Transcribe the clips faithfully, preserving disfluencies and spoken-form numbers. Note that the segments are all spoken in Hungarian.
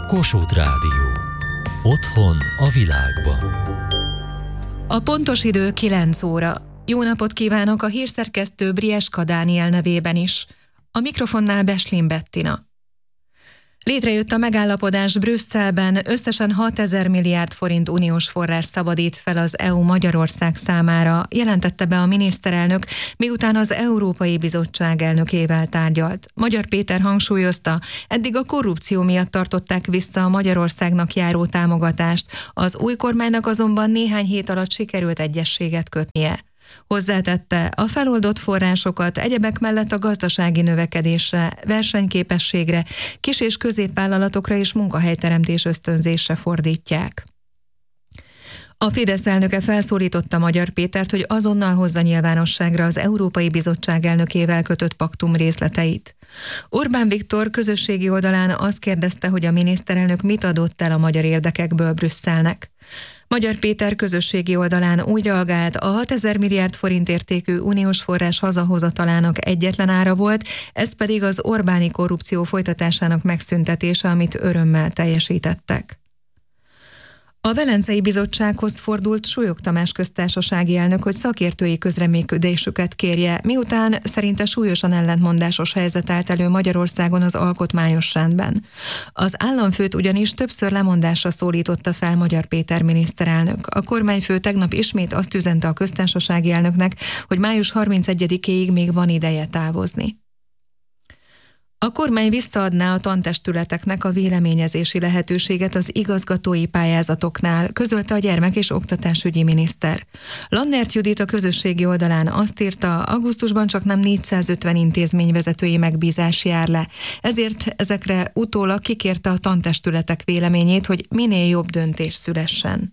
Kossuth Rádió. Otthon a világban. A pontos idő kilenc óra. Jó napot kívánok a hírszerkesztő Brieska Dániel nevében is. A mikrofonnál Beslin Bettina. Létrejött a megállapodás Brüsszelben, összesen hatezer milliárd forint uniós forrás szabadít fel az é u Magyarország számára, jelentette be a miniszterelnök, miután az Európai Bizottság elnökével tárgyalt. Magyar Péter hangsúlyozta, eddig a korrupció miatt tartották vissza a Magyarországnak járó támogatást, az új kormánynak azonban néhány hét alatt sikerült egyezséget kötnie. Hozzátette, a feloldott forrásokat egyebek mellett a gazdasági növekedésre, versenyképességre, kis- és középvállalatokra és munkahelyteremtés ösztönzésre fordítják. A Fidesz elnöke felszólította Magyar Pétert, hogy azonnal hozza nyilvánosságra az Európai Bizottság elnökével kötött paktum részleteit. Orbán Viktor közösségi oldalán azt kérdezte, hogy a miniszterelnök mit adott el a magyar érdekekből Brüsszelnek. Magyar Péter közösségi oldalán úgy reagált, a hatezer milliárd forint értékű uniós forrás hazahozatalának egyetlen ára volt, ez pedig az Orbáni korrupció folytatásának megszüntetése, amit örömmel teljesítettek. A Velencei Bizottsághoz fordult Súlyog Tamás köztársasági elnök, hogy szakértői közreműködésüket kérje, miután szerinte súlyosan ellentmondásos helyzet állt elő Magyarországon az alkotmányos rendben. Az államfőt ugyanis többször lemondásra szólította fel Magyar Péter miniszterelnök. A kormányfő tegnap ismét azt üzente a köztársasági elnöknek, hogy május harmincegyedikéig még van ideje távozni. A kormány visszaadná a tantestületeknek a véleményezési lehetőséget az igazgatói pályázatoknál, közölte a gyermek- és oktatásügyi miniszter. Lannert Judit a közösségi oldalán azt írta, augusztusban csak nem négyszázötven intézményvezetői megbízás jár le, ezért ezekre utólag kikérte a tantestületek véleményét, hogy minél jobb döntés szülessen.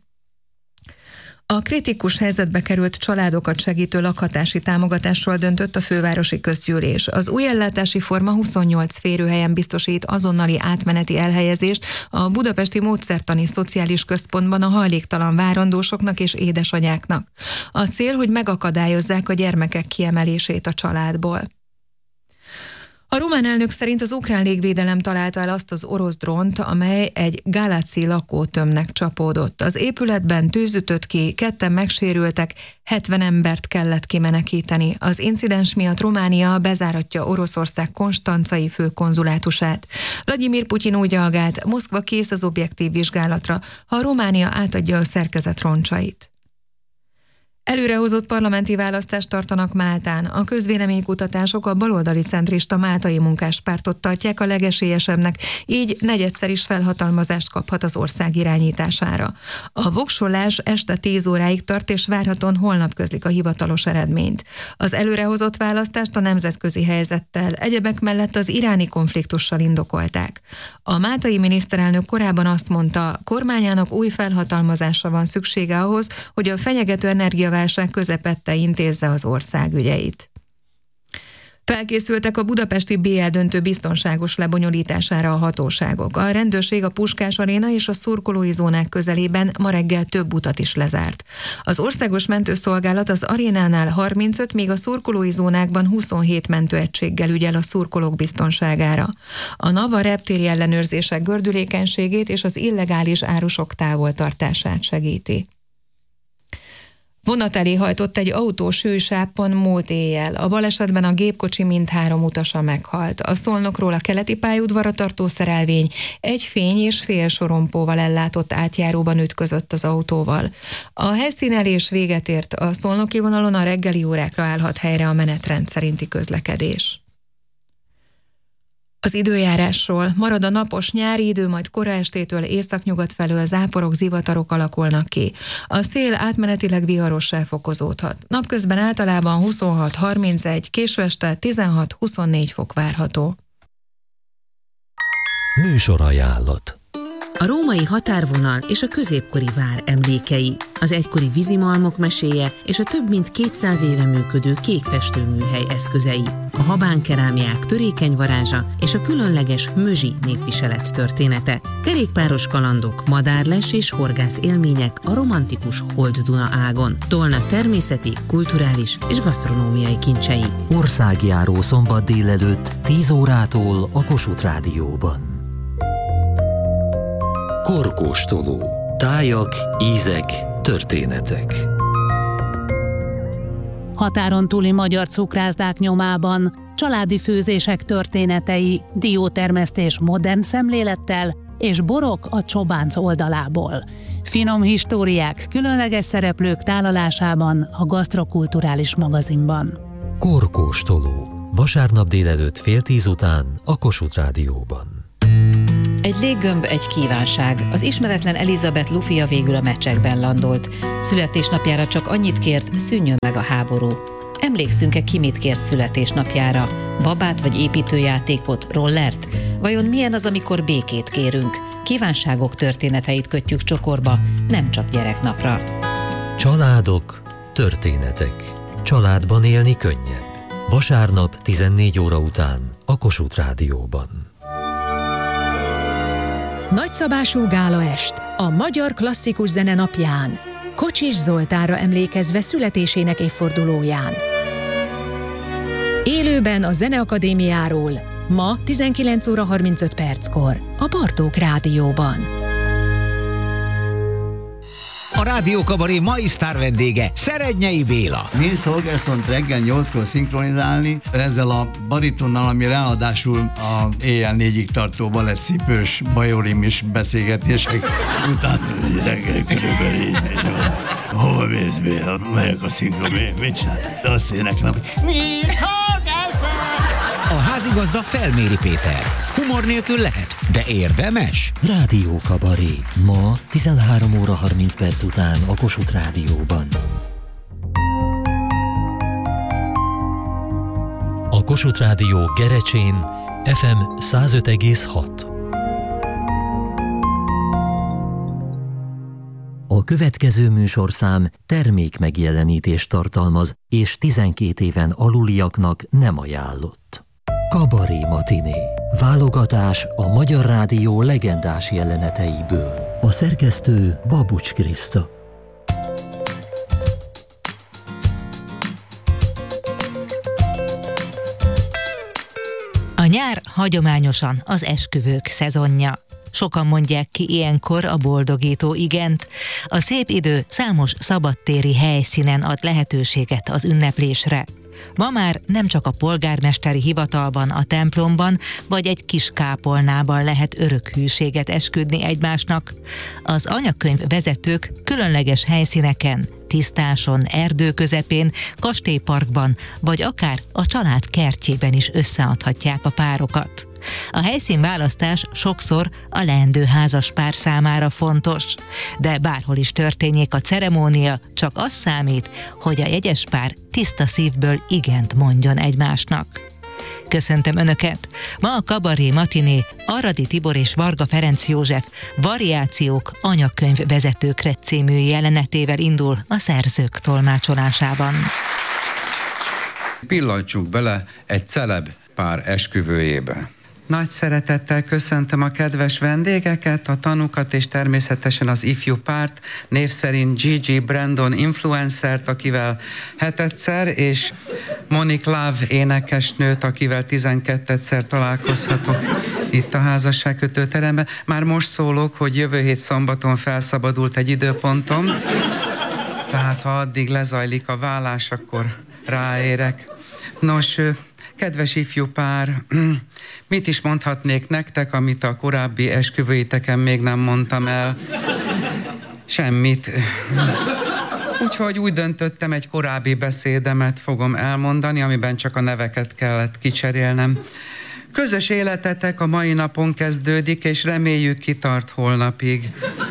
A kritikus helyzetbe került családokat segítő lakhatási támogatásról döntött a fővárosi közgyűlés. Az új ellátási forma huszonnyolc férőhelyen biztosít azonnali átmeneti elhelyezést a budapesti módszertani szociális központban a hajléktalan várandósoknak és édesanyáknak. A cél, hogy megakadályozzák a gyermekek kiemelését a családból. A román elnök szerint az ukrán légvédelem találta el azt az orosz drónt, amely egy Galaci lakótömbnek csapódott. Az épületben tűz ütött ki, ketten megsérültek, hetven embert kellett kimenekíteni. Az incidens miatt Románia bezáratja Oroszország konstancai főkonzulátusát. Vladimir Putyin úgy reagált, Moszkva kész az objektív vizsgálatra, ha Románia átadja a szerkezet roncsait. Előrehozott parlamenti választást tartanak Máltán. A közvéleménykutatások a baloldali centrista Máltai Munkáspártot tartják a legesélyesebbnek, így negyedszer is felhatalmazást kaphat az ország irányítására. A voksolás este tíz óráig tart, és várhatóan holnap közlik a hivatalos eredményt. Az előrehozott választást a nemzetközi helyzettel, egyebek mellett az iráni konfliktussal indokolták. A máltai miniszterelnök korábban azt mondta, kormányának új felhatalmazásra van szüksége ahhoz, hogy a fenyegető energia válság közepette intézze az ország ügyeit. Felkészültek a budapesti bé el döntő biztonságos lebonyolítására a hatóságok. A rendőrség a Puskás Aréna és a szurkolói zónák közelében ma reggel több utat is lezárt. Az országos mentőszolgálat az arénánál harmincöt, míg a szurkolói zónákban huszonhét mentőegységgel ügyel a szurkolók biztonságára. A NAV a reptéri ellenőrzések gördülékenységét és az illegális árusok távoltartását segíti. Vonat elé hajtott egy autó sűrűsápon múlt éjjel. A balesetben a gépkocsi mindhárom utasa meghalt. A Szolnokról a keleti pályaudvarra tartó szerelvény egy fény és fél sorompóval ellátott átjáróban ütközött az autóval. A helyszínelés véget ért, a szolnoki vonalon a reggeli órákra állhat helyre a menetrend szerinti közlekedés. Az időjárásról: marad a napos nyári idő, majd kora estétől északnyugat felől záporok, zivatarok alakulnak ki. A szél átmenetileg viharossá fokozódhat. Napközben általában huszonhat harmincegy, késő este tizenhat-huszonnégy fok várható. Műsorajánlat. A római határvonal és a középkori vár emlékei, az egykori vízimalmok meséje és a több mint kétszáz éve működő kékfestőműhely eszközei, a habánkerámiák törékeny varázsa és a különleges mözsi népviselet története. Kerékpáros kalandok, madárles és horgász élmények a romantikus Holt-Duna ágon. Tolna természeti, kulturális és gasztronómiai kincsei. Országjáró szombat délelőtt tíz órától a Kossuth Rádióban. Korkóstoló. Tájak, ízek, történetek. Határon túli magyar cukrászdák nyomában, családi főzések történetei, diótermesztés modern szemlélettel és borok a Csobánc oldalából. Finom históriák, különleges szereplők tálalásában a Gasztrokulturális magazinban. Korkóstoló. Vasárnap délelőtt fél tíz után a Kossuth Rádióban. Egy léggömb, egy kívánság. Az ismeretlen Elizabeth Lufia végül a meccsekben landolt. Születésnapjára csak annyit kért, szűnjön meg a háború. Emlékszünk-e, ki mit kért születésnapjára? Babát vagy építőjátékot, rollert? Vajon milyen az, amikor békét kérünk? Kívánságok történeteit kötjük csokorba, nem csak gyereknapra. Családok, történetek. Családban élni könnyebb. Vasárnap tizennégy óra után a Kossuth Rádióban. Nagyszabású gálaest a magyar klasszikus zene napján, Kocsis Zoltánra emlékezve születésének évfordulóján. Élőben a Zeneakadémiáról, ma tizenkilenc óra harmincöt perckor, a Bartók Rádióban. A Rádió Kabaré mai sztár vendége Szerednyei Béla. Nils Holgerssont reggel nyolckor szinkronizálni, ezzel a baritonnal, ami ráadásul a éjjel négyig tartó balettcipős bajorim is beszélgetések után reggel körülbelül így megy. Hova mész, Béla? Melyek a szinkron? Mit csinál? De azt éneklem. Nils Holgersson! A házigazda Felméri Péter. Humor nélkül lehet, de érdemes. Rádió Kabaré. Ma tizenhárom óra harminc perc után a Kossuth Rádióban. A Kossuth Rádió Gerecsén ef em száz öt egész hat. A következő műsorszám termék megjelenítést tartalmaz, és tizenkét éven aluliaknak nem ajánlott. Kabaré matiné. Válogatás a Magyar Rádió legendás jeleneteiből. A szerkesztő Babucs Kriszta. A nyár hagyományosan az esküvők szezonja. Sokan mondják ki ilyenkor a boldogító igent. A szép idő számos szabadtéri helyszínen ad lehetőséget az ünneplésre. Ma már nem csak a polgármesteri hivatalban, a templomban, vagy egy kis kápolnában lehet örök hűséget esküdni egymásnak. Az anyakönyv vezetők különleges helyszíneken, tisztáson, erdő közepén, kastélyparkban, vagy akár a család kertjében is összeadhatják a párokat. A helyszínválasztás sokszor a leendő házaspár számára fontos, de bárhol is történjék a ceremónia, csak az számít, hogy a jegyes pár tiszta szívből igent mondjon egymásnak. Köszöntöm Önöket! Ma a Kabaré matiné Aradi Tibor és Varga Ferenc József Variációk anyakönyv vezetőkre című jelenetével indul a szerzők tolmácsolásában. Pillantsunk bele egy celeb pár esküvőjébe. Nagy szeretettel köszöntöm a kedves vendégeket, a tanúkat és természetesen az ifjú párt, név szerint Gigi Brandon influencert, akivel hetedszer, és Monique Love énekesnőt, akivel tizenkettőszer találkozhatok itt a házasságkötőteremben. Már most szólok, hogy jövő hét szombaton felszabadult egy időpontom, tehát ha addig lezajlik a vállás, akkor ráérek. Nos, kedves ifjú pár, mit is mondhatnék nektek, amit a korábbi esküvőiteken még nem mondtam el? Semmit. Úgyhogy úgy döntöttem, egy korábbi beszédemet fogom elmondani, amiben csak a neveket kellett kicserélnem. Közös életetek a mai napon kezdődik, és reméljük kitart holnapig.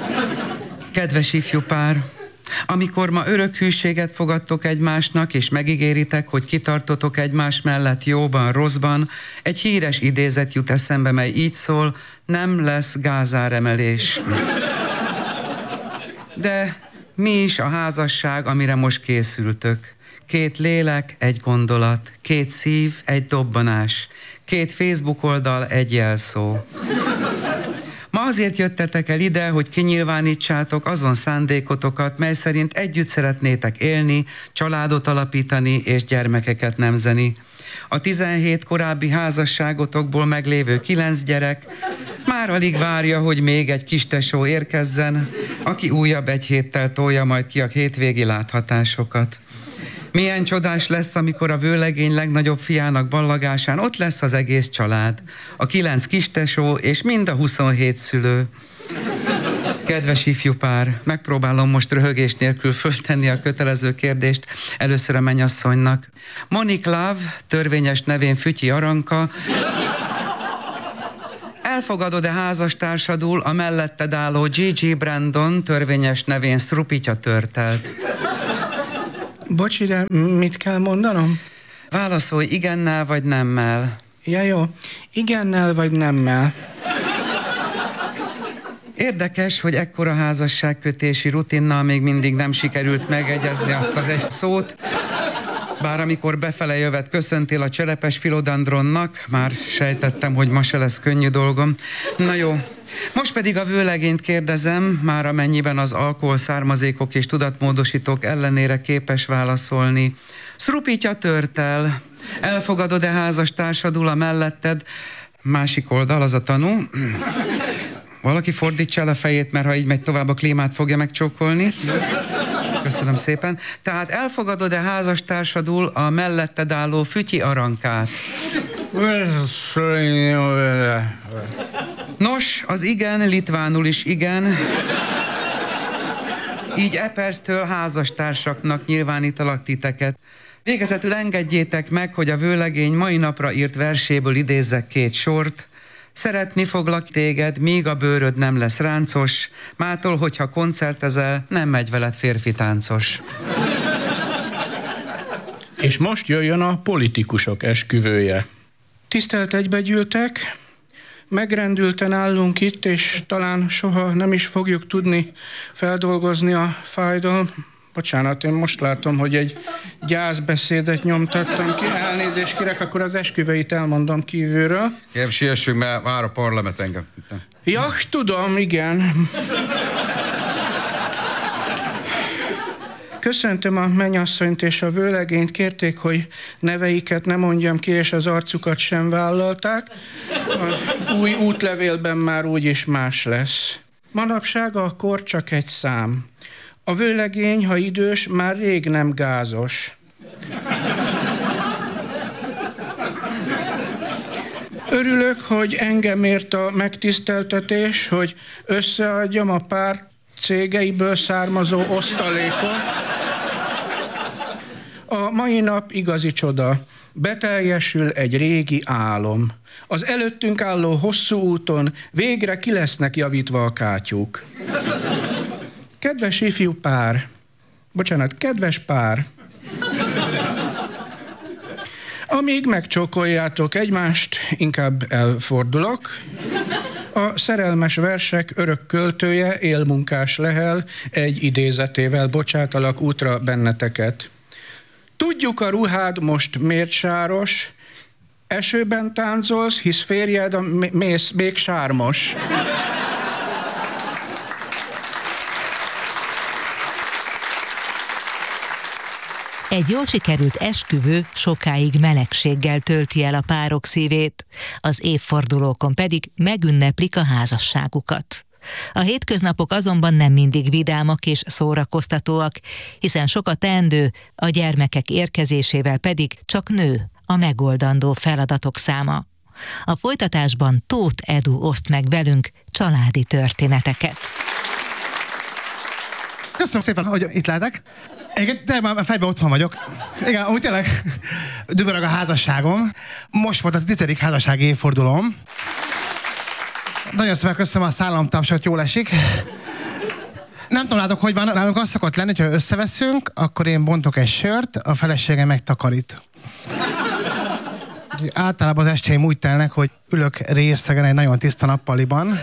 Kedves ifjú pár, amikor ma örök hűséget fogadtok egymásnak, és megígéritek, hogy kitartotok egymás mellett jóban, rosszban, egy híres idézet jut eszembe, mely így szól: nem lesz gázáremelés. De mi is a házasság, amire most készültök? Két lélek, egy gondolat, két szív, egy dobbanás, két Facebook oldal, egy jelszó. Ma azért jöttetek el ide, hogy kinyilvánítsátok azon szándékotokat, mely szerint együtt szeretnétek élni, családot alapítani és gyermekeket nemzeni. A tizenhét korábbi házasságotokból meglévő kilenc gyerek már alig várja, hogy még egy kistesó érkezzen, aki újabb egy héttel tolja majd ki a hétvégi láthatásokat. Milyen csodás lesz, amikor a vőlegény legnagyobb fiának ballagásán ott lesz az egész család, a kilenc kistesó és mind a huszonhét szülő. Kedves ifjú pár, megpróbálom most röhögés nélkül föltenni a kötelező kérdést először a mennyasszonynak. Monique Love, törvényes nevén Fütyi Aranka, elfogadod-e házastársadul a melletted álló Gigi Brandon, törvényes nevén Srupitya Törtelt? Bocsi, de mit kell mondanom? Válaszolj igennel vagy nemmel. Ja, jó. Igennel vagy nemmel. Érdekes, hogy ekkora házasságkötési rutinnal még mindig nem sikerült megegyezni azt az egy szót, bár amikor befele jövet köszöntél a cselepes filodendronnak, már sejtettem, hogy ma se lesz könnyű dolgom. Na jó, most pedig a vőlegényt kérdezem, már amennyiben az alkohol származékok és tudatmódosítók ellenére képes válaszolni. Srupitya Törtel, elfogadod-e házastársadul a melletted? Másik oldal, az a tanú. Valaki fordítsa el a fejét, mert ha így megy tovább, a klímát fogja megcsókolni. Köszönöm szépen. Tehát elfogadod-e házastársadul a melletted álló Fütyi Arankát? Nos, az igen, litvánul is igen. Így e perctől házastársaknak nyilvánítalak titeket. Végezetül engedjétek meg, hogy a vőlegény mai napra írt verséből idézzek két sort. Szeretni foglak téged, míg a bőröd nem lesz ráncos, mától, hogyha koncertezel, nem megy veled férfi táncos. És most jöjjön a politikusok esküvője. Tisztelt egybegyűltek, megrendülten állunk itt, és talán soha nem is fogjuk tudni feldolgozni a fájdalmat. Bocsánat, én most látom, hogy egy gyászbeszédet nyomtattam ki. Elnézést kérek, akkor az esküvőit elmondom kívülről. Kérem, siessünk, mert vár a parlament engem. Ja, tudom, igen. Köszöntöm a mennyasszonyt és a vőlegényt, kérték, hogy neveiket ne mondjam ki, és az arcukat sem vállalták. Az új útlevélben már úgyis más lesz. Manapság a kor csak egy szám. A vőlegény, ha idős, már rég nem gázos. Örülök, hogy engem ért a megtiszteltetés, hogy összeadjam a párt cégeiből származó osztalékot. A mai nap igazi csoda. Beteljesül egy régi álom. Az előttünk álló hosszú úton végre ki lesznek javítva a kátyúk. Kedves ifjú pár, bocsánat, kedves pár, amíg megcsókoljátok egymást, inkább elfordulok. A szerelmes versek örök költője, élmunkás Lehel egy idézetével bocsátalak útra benneteket. Tudjuk, a ruhád most miért sáros, esőben táncolsz, hisz férjed a mész még sármos. Egy jól sikerült esküvő sokáig melegséggel tölti el a párok szívét, az évfordulókon pedig megünneplik a házasságukat. A hétköznapok azonban nem mindig vidámak és szórakoztatóak, hiszen sok a teendő, a gyermekek érkezésével pedig csak nő a megoldandó feladatok száma. A folytatásban Tóth Edu oszt meg velünk családi történeteket. Köszönöm szépen, hogy itt lehetek. Igen, de már fejben otthon vagyok. Igen, úgy tényleg dübörög a házasságom. Most volt a tizedik házassági évfordulóm. Nagyon szépen köszönöm a szállamtapsot, jól esik. Nem tudom, látok, hogy van. Nálunk az szokott lenni, hogyha összeveszünk, akkor én bontok egy sört, a feleségem megtakarít. Általában az estéim úgy telnek, hogy ülök részegen egy nagyon tiszta nappaliban.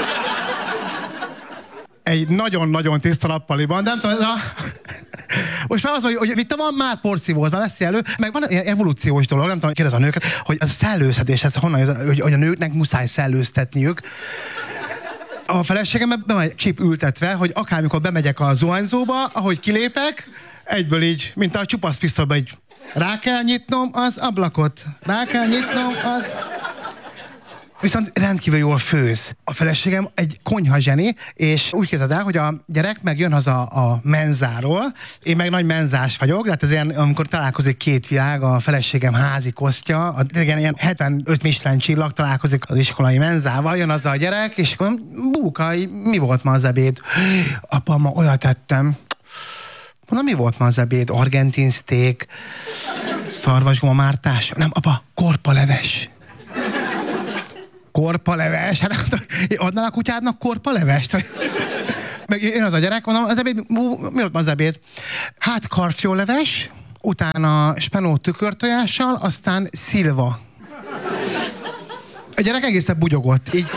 Egy nagyon-nagyon tiszta nappaliban, nem tudom, ez a... Most már az, hogy, hogy itt van, már porszí volt, már veszi elő, meg van ilyen evolúciós dolog, nem tudom, kérdez a nőket, hogy ez a szellőzhetés, ez honnan, hogy, hogy a nőknek muszáj szellőztetniük. A feleségem be van egy csíp ültetve, hogy akármikor bemegyek a zuhanyzóba, ahogy kilépek, egyből így, mint a csupasz pisztolyba, így Rá kell nyitnom az ablakot. Rá kell nyitnom az... Viszont rendkívül jól főz. A feleségem egy konyha zseni, és úgy képzeld el, hogy a gyerek meg jön haza a menzáról, én meg nagy menzás vagyok, tehát ez ilyen, amikor találkozik két világ, a feleségem házi kosztja, a, igen, ilyen hetvenöt Michelin csillag találkozik az iskolai menzával, jön haza a gyerek, és mondom, Búka, mi volt ma az ebéd? Apa, ma olyat tettem. Mondom, mi volt ma az ebéd? Argentin steak, szarvasgoma mártás? Nem, apa, korpaleves. Korpaleves? Hát adnál a kutyádnak korpalevest? Meg jön az a gyerek, mondom, az ebéd, mi volt az ebéd? Hát karfiolleves, utána spenó tükörtojással, aztán szilva. A gyerek egészen bugyogott, így.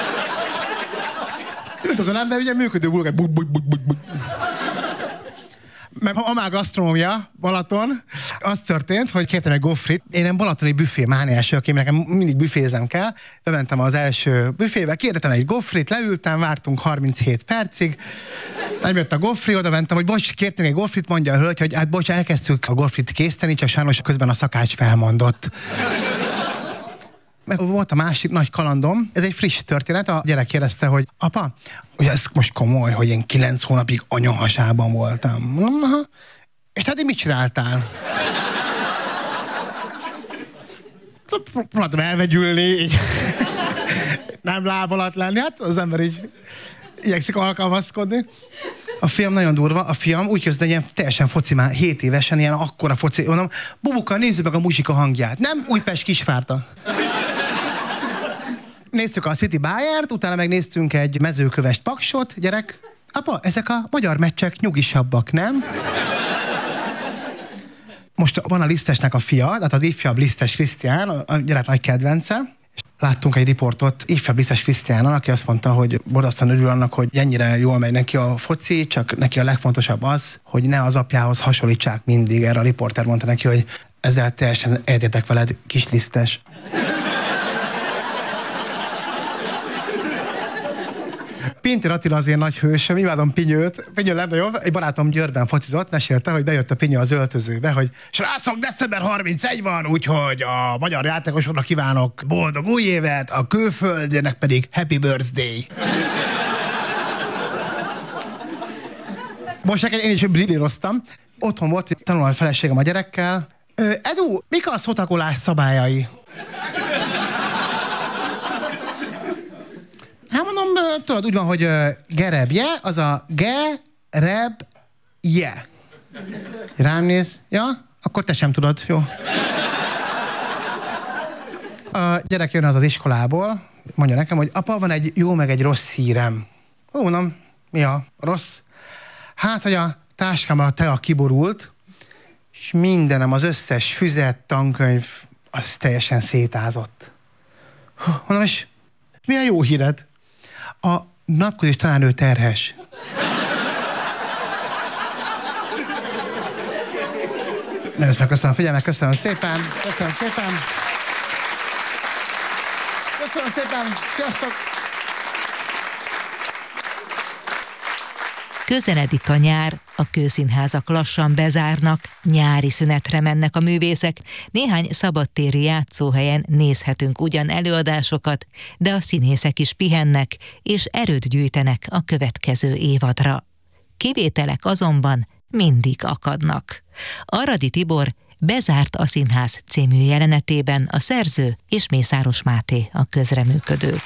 Ült azon ember, ugye működő vulgár, bugy, bugy, bugy, bugy, bugy. Mert a már gasztronómia, Balaton, az történt, hogy kértem egy gofrit. Én nem balatoni büfé mániás, aki nekem mindig büfézem kell. Bementem az első büfébe, kértem egy gofrit, leültem, vártunk harminchét percig. Nem jött a gofri, oda mentem, hogy bocs, kértünk egy gofrit, mondja a hölgy, hogy hát bocs, elkezdtük a gofrit készíteni, csak sajnos közben a szakács felmondott. Meg volt a másik nagy kalandom, ez egy friss történet, a gyerek kérdezte, hogy apa, hogy ez most komoly, hogy én kilenc hónapig anyahasában voltam. Aha. És tehát mit csináltál? Próbáltam elvegyülni, így nem láb alatt lenni, hát az ember így igyekszik alkalmazkodni. A fiam nagyon durva, a fiam úgy kezdte, hogy ilyen teljesen foci már hét évesen, ilyen akkora foci, mondom, Bubuka, nézzük meg a muzsika hangját. Nem Újpest Kisvárda. Néztük a City Bayert, utána megnéztünk egy mezőkövest Paksot, gyerek. Apa, ezek a magyar meccsek nyugisabbak, nem? Most van a Lisztesnek a fia, tehát az ifjabb Lisztes Krisztián, a gyerek nagy kedvence. És láttunk egy riportot ifjabb Lisztes Krisztiánon, aki azt mondta, hogy borzasztóan örül annak, hogy ennyire jól megy neki a foci, csak neki a legfontosabb az, hogy ne az apjához hasonlítsák mindig. Erre a riporter mondta neki, hogy ezzel teljesen egyetértek veled, kis Lisztes. Pintér Attila az én nagy hősöm, imádom Pinyőt. Pinyő legnagyobb, egy barátom Győrben focizott, mesélte, hogy bejött a Pinyő az öltözőbe, hogy srácok, december harmincegy van, úgyhogy a magyar játékosoknak kívánok boldog új évet, a külföldének pedig happy birthday. Most én is brillíroztam. Otthon volt, tanul a feleségem a gyerekkel. Edu, mik a szotakolás szabályai? Hát mondom, tudod, úgy van, hogy uh, gerebje, az a ge-reb-je. Rám néz, ja? Akkor te sem tudod, jó. A gyerek jön az az iskolából, mondja nekem, hogy apa, van egy jó meg egy rossz hírem. Ó, mondom, mi a rossz? Hát, hogy a táskámban a tea kiborult, és mindenem, az összes füzet, tankönyv, az teljesen szétázott. Mondom, és mi a jó híred? A napközis tanárnő terhes. Nem, ezt megköszönöm a figyelmet, köszönöm szépen, köszönöm szépen. Köszönöm szépen, sziasztok! Közeledik a nyár, a kőszínházak lassan bezárnak, nyári szünetre mennek a művészek, néhány szabadtéri játszóhelyen nézhetünk ugyan előadásokat, de a színészek is pihennek, és erőt gyűjtenek a következő évadra. Kivételek azonban mindig akadnak. Aradi Tibor Bezárt a színház című jelenetében a szerző és Mészáros Máté a közreműködők.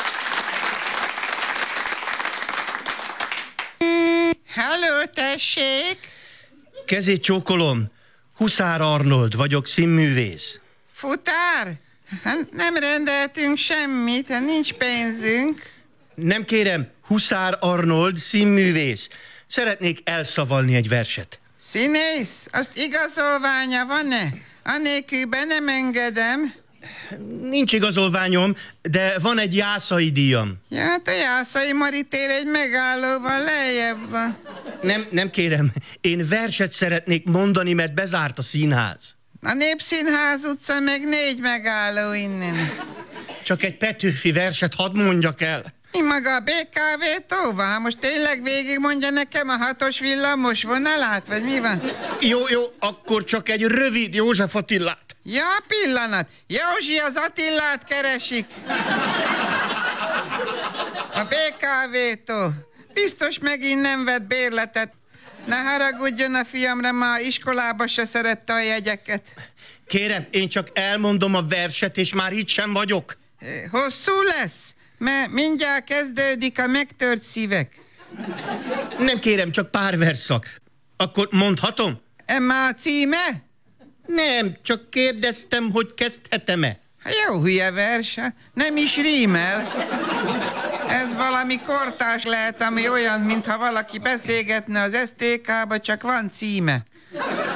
Halló, tessék! Kezét csókolom. Huszár Arnold vagyok, színművész. Futár? Nem rendeltünk semmit, nincs pénzünk. Nem kérem, Huszár Arnold, színművész. Szeretnék elszavalni egy verset. Színész? Azt igazolványa van-e? Anélkül be nem engedem. Nincs igazolványom, de van egy jászai díjam. Ja, hát a Jászai Maritér egy megállóval lejjebb van. Nem, nem kérem, én verset szeretnék mondani, mert bezárt a színház. A Népszínház utca meg négy megálló innen. Csak egy Petőfi verset hadd mondjak el. Mi maga a bé ká vé-tóval? Most tényleg végigmondja nekem a hatos villamos vonalát, vagy mi van? Jó, jó, akkor csak egy rövid József Attilát. Ja, pillanat. Józsi az Attillát keresik. A bé ká vé-tó. Biztos megint nem vett bérletet. Ne haragudjon a fiamra, ma iskolába se szerette a jegyeket. Kérem, én csak elmondom a verset, és már itt sem vagyok. Hosszú lesz, mert mindjárt kezdődik a megtört szívek. Nem kérem, csak pár versszak. Akkor mondhatom? Emma a címe? Nem, csak kérdeztem, hogy kezdhetem-e. Jó hülye verse, nem is rímel. Ez valami kortárs lehet, ami olyan, mintha valaki beszélgetne az es té ká-ba, csak van címe.